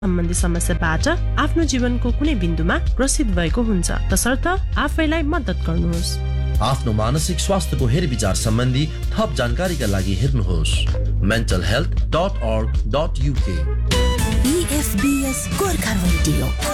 सम्बन्धी समस्याबाट आफ्नो जीवनको कुनै बिन्दुमा ग्रसित भएको हुन्छ, तसर्थ आफैलाई मद्दत गर्नुहोस्। आफ्नो मानसिक स्वास्थ्यको हेरविचार सम्बन्धी थप जानकारीका लागि हेर्नुहोस् mentalhealth.org.uk। EFBS Gorkha radio.